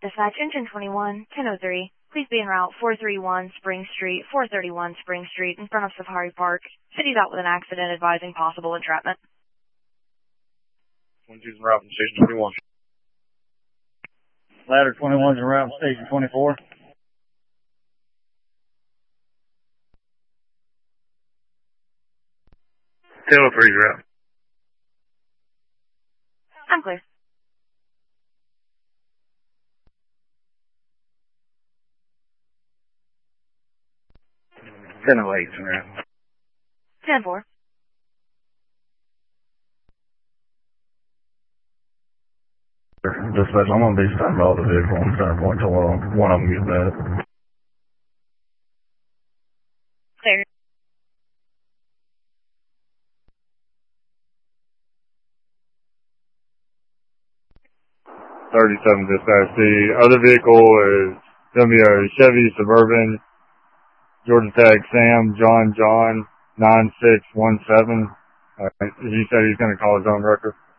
Dispatch, Engine 21, 1003. Please be en route 431 Spring Street, 431 Spring Street, in front of Safari Park. City's out with an accident, advising possible entrapment. 22's en route from Station 21. Ladder 21's en route from Station 24. Taylor 3's route. I'm clear. Ten oh eight's en route. 10-4. Dispatch, I'm going to be standing by the vehicle on center point until one of them gets back. Clear. Dispatch. The other vehicle is going to be a Chevy Suburban, Georgia Tag Sam, John, 9617. He said he's going to call his own record.